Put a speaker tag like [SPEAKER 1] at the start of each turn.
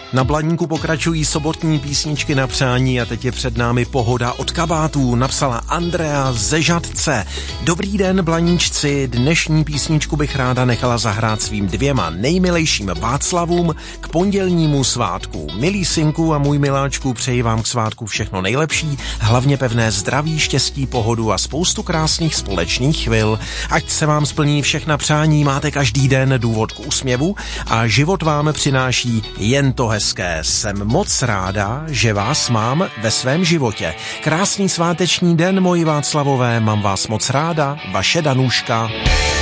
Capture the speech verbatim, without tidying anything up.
[SPEAKER 1] Na Blaníku pokračují sobotní písničky na přání a teď je před námi Pohoda od kabátů, napsala Andrea ze Žatce. Dobrý den, Blaníčci, dnešní písničku bych ráda nechala zahrát svým dvěma nejmilejším Václavům k pondělnímu svátku. Milý synku a můj miláčku, přeji vám k svátku všechno nejlepší, hlavně pevné zdraví, štěstí, pohodu a spoustu krásných společných chvil. Ať se vám splní všechna přání, máte každý den důvod k úsměvu a život vám přináší jen to hezké. Jsem moc ráda, že vás mám ve svém životě. Krásný sváteční den, moji Václavové, mám vás moc ráda, vaše Danuška.